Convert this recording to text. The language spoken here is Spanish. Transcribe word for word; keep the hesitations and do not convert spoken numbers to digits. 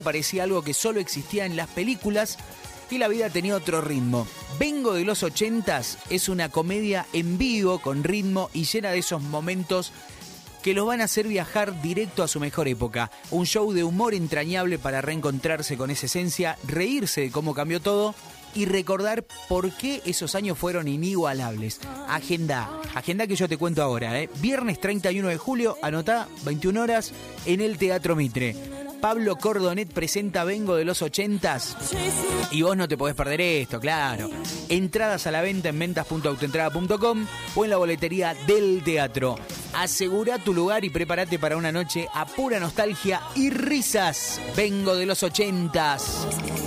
parecía algo que solo existía en las películas y la vida tenía otro ritmo. Vengo de los ochentas es una comedia en vivo con ritmo y llena de esos momentos que los van a hacer viajar directo a su mejor época. Un show de humor entrañable para reencontrarse con esa esencia, reírse de cómo cambió todo y recordar por qué esos años fueron inigualables. Agenda, agenda que yo te cuento ahora, ¿eh? Viernes treinta y uno de julio, anotá, veintiuna horas, en el Teatro Mitre. Pablo Cordonet presenta Vengo de los ochentas y vos no te podés perder esto, claro. Entradas a la venta en ventas punto autoentrada punto com o en la boletería del teatro. Asegura tu lugar y prepárate para una noche a pura nostalgia y risas. Vengo de los ochentas.